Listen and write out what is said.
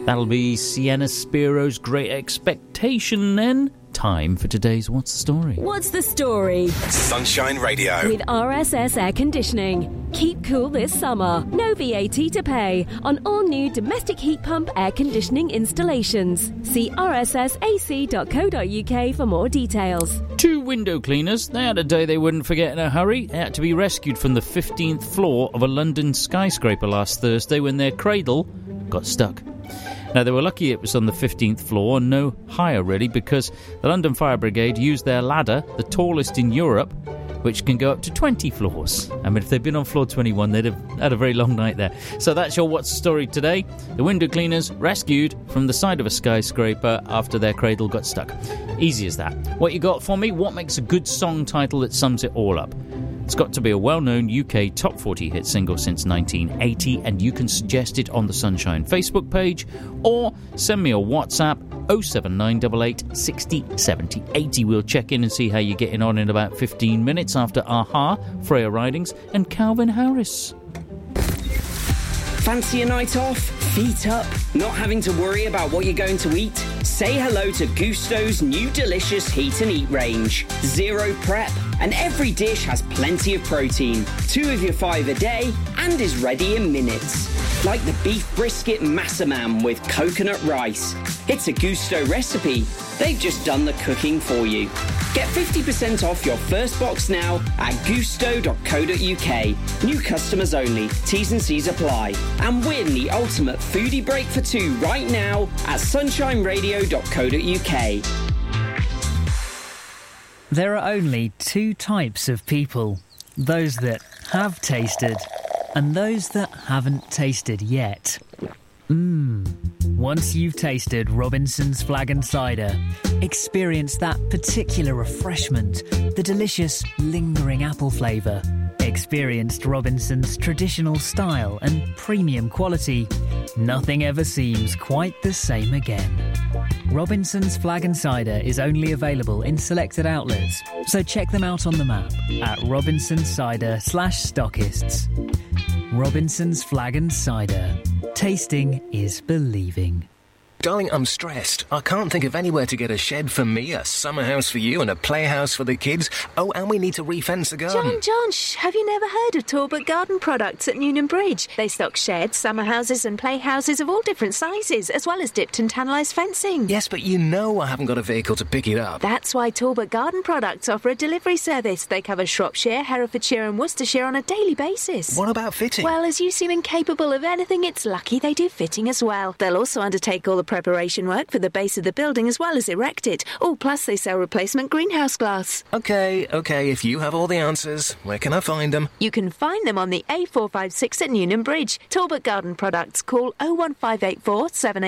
That'll be Sienna Spiro's Great Expectation then. Time for today's What's the Story? What's the Story? Sunshine Radio. With RSS Air Conditioning. Keep cool this summer. No VAT to pay on all new domestic heat pump air conditioning installations. See rssac.co.uk for more details. 2 window cleaners. They had a day they wouldn't forget in a hurry. They had to be rescued from the 15th floor of a London skyscraper last Thursday when their cradle got stuck. Now, they were lucky it was on the 15th floor and no higher, really, because the London Fire Brigade used their ladder, the tallest in Europe, which can go up to 20 floors. I mean, if they'd been on floor 21, they'd have had a very long night there. So that's your What's the Story today. The window cleaners rescued from the side of a skyscraper after their cradle got stuck. Easy as that. What you got for me? What makes a good song title that sums it all up? It's got to be a well-known UK top 40 hit single since 1980, and you can suggest it on the Sunshine Facebook page or send me a WhatsApp 07988 60 70 80. We'll check in and see how you're getting on in about 15 minutes after Aha, Freya Ridings and Calvin Harris. Fancy a night off? Feet up? Not having to worry about what you're going to eat? Say hello to Gusto's new delicious Heat and Eat range. Zero prep, and every dish has plenty of protein. 2 of your 5 a day, and is ready in minutes. Like the beef brisket massaman with coconut rice. It's a Gusto recipe. They've just done the cooking for you. Get 50% off your first box now at gusto.co.uk. New customers only. T's and C's apply. And win the ultimate foodie break for 2 right now at sunshineradio.co.uk. There are only 2 types of people. Those that have tasted and those that haven't tasted yet. Once you've tasted Robinson's Flag and Cider, experience that particular refreshment, the delicious, lingering apple flavour. Experienced Robinson's traditional style and premium quality. Nothing ever seems quite the same again. Robinson's Flag and Cider is only available in selected outlets, so check them out on the map at robinsoncider/stockists. Robinson's Flag and Cider. Tasting is believing. Darling, I'm stressed. I can't think of anywhere to get a shed for me, a summer house for you, and a playhouse for the kids. Oh, and we need to re-fence the garden. John, have you never heard of Talbot Garden Products at Newnham Bridge? They stock sheds, summer houses and playhouses of all different sizes, as well as dipped and tannised fencing. Yes, but you know I haven't got a vehicle to pick it up. That's why Talbot Garden Products offer a delivery service. They cover Shropshire, Herefordshire and Worcestershire on a daily basis. What about fitting? Well, as you seem incapable of anything, it's lucky they do fitting as well. They'll also undertake all the preparation work for the base of the building as well as erect it. Oh, plus they sell replacement greenhouse glass. OK, if you have all the answers, where can I find them? You can find them on the A456 at Newnham Bridge. Talbot Garden Products. Call 01584 78